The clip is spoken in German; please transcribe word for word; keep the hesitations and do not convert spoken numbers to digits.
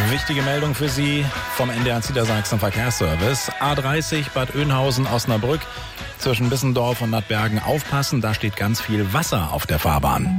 Wichtige Meldung für Sie vom N D R Niedersachsen Verkehrsservice. A dreißig Bad Oeynhausen-Osnabrück zwischen Bissendorf und Nadbergen aufpassen, da steht ganz viel Wasser auf der Fahrbahn.